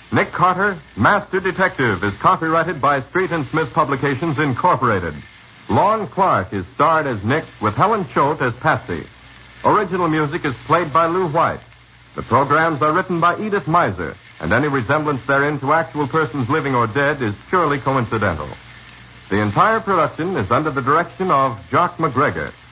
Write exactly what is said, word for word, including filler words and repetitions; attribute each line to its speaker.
Speaker 1: Nick Carter, Master Detective, is copyrighted by Street and Smith Publications, Incorporated. Lon Clark is starred as Nick with Helen Choate as Patsy. Original music is played by Lou White. The programs are written by Edith Miser, and any resemblance therein to actual persons living or dead is purely coincidental. The entire production is under the direction of Jock McGregor.